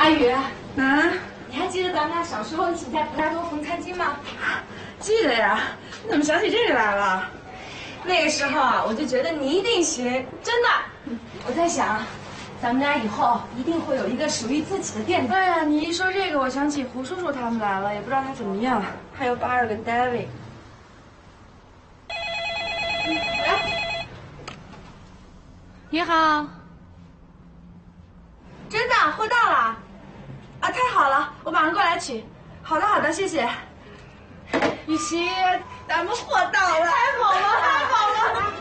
阿宇， 啊， 你还记得咱们俩小时候一起在普拉多逢餐巾吗？ 记得呀，你怎么想起这个来了？ 那个时候啊，我就觉得你一定行，真的。我在想，咱们俩以后一定会有一个属于自己的店的。 哎呀，你一说这个，我想起胡叔叔他们来了，也不知道他怎么样。还有巴尔跟 David。 你好， 真的货到了，啊，太好了，我马上过来取。好的，好的，谢谢。雨琦，咱们货到了，太好了，太好了！